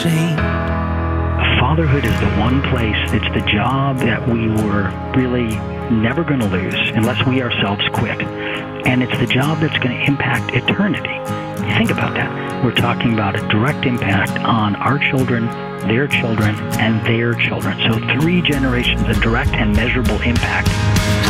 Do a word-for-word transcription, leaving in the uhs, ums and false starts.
seen. Fatherhood is the one place, it's the job that we were really never going to lose unless we ourselves quit. And it's the job that's going to impact eternity. Think about that. We're talking about a direct impact on our children, their children, and their children. So three generations of direct and measurable impact.